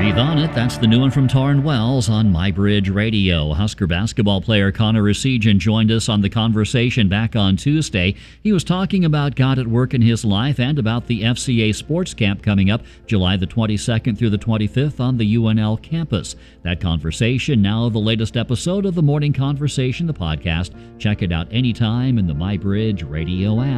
Breathe On It, that's the new one from Torrin Wells on MyBridge Radio. Husker basketball player Connor Essegian joined us on The Conversation back on Tuesday. He was talking about God at work in his life and about the FCA Sports Camp coming up July the 22nd through the 25th on the UNL campus. That conversation, now the latest episode of the Morning Conversation, the podcast. Check it out anytime in the MyBridge Radio app.